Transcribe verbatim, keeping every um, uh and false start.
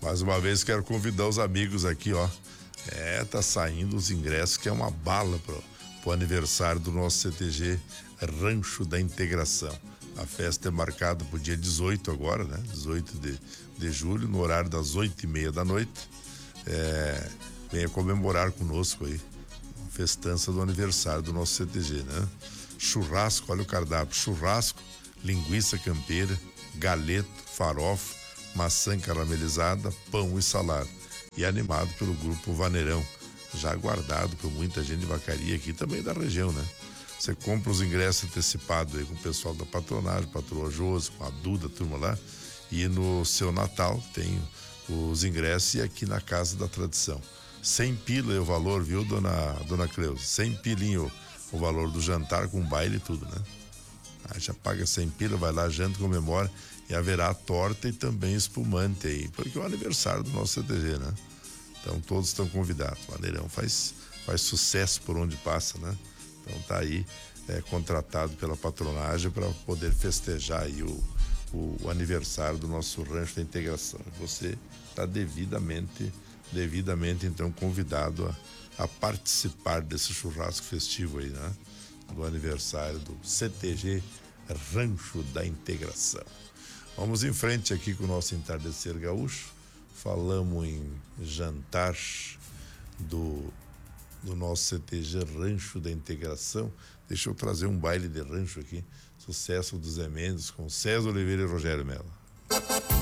Mais uma vez quero convidar os amigos aqui, ó. É, tá saindo os ingressos, que é uma bala pro, pro aniversário do nosso C T G Rancho da Integração. A festa é marcada pro dia dezoito agora, né? dezoito de, de julho, no horário das oito e meia da noite. É, venha comemorar conosco aí. Festança do aniversário do nosso C T G, né? Churrasco, olha o cardápio. Churrasco, linguiça campeira, galeto, farofa, maçã caramelizada, pão e salada. E animado pelo grupo Vaneirão, já aguardado por muita gente de Vacaria aqui, também da região, né? Você compra os ingressos antecipados aí com o pessoal da patronagem, patroa Josi, com a Duda, a turma lá, e no seu Natal tem os ingressos e aqui na Casa da Tradição. cem pila é o valor, viu, dona, dona Cleusa? cem pilinho o valor do jantar com baile e tudo, né? Aí já paga cem pila, vai lá, janta, comemora, e haverá torta e também espumante aí, porque é o aniversário do nosso C T G, né? Então todos estão convidados. O Vaneirão faz, faz sucesso por onde passa, né? Então tá aí, é, contratado pela patronagem para poder festejar aí o, o, o aniversário do nosso Rancho da Integração. Você está devidamente, devidamente então convidado a, a participar desse churrasco festivo aí, né? Do aniversário do C T G Rancho da Integração. Vamos em frente aqui com o nosso entardecer gaúcho. Falamos em jantar do, do nosso C T G Rancho da Integração. Deixa eu trazer um baile de rancho aqui. Sucesso dos Zé Mendes com César Oliveira e Rogério Mello.